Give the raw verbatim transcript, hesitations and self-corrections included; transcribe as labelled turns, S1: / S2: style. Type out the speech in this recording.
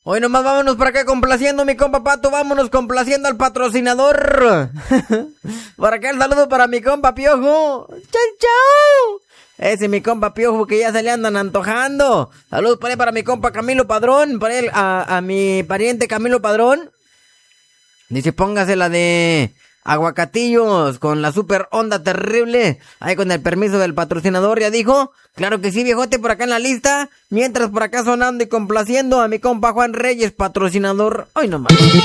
S1: Hoy nomás vámonos por acá complaciendo, mi compa Pato, vámonos complaciendo al patrocinador. Por acá el saludo para mi compa Piojo. ¡Chau, chau! Ese mi compa Piojo que ya se le andan antojando. Saludos por ahí para mi compa Camilo Padrón, por ahí a, a mi pariente Camilo Padrón. Dice, póngase la de aguacatillos con la super onda terrible. Ahí con el permiso del patrocinador, ya dijo. Claro que sí, viejote, por acá en la lista. Mientras por acá sonando y complaciendo a mi compa Juan Reyes, patrocinador. Hoy nomás.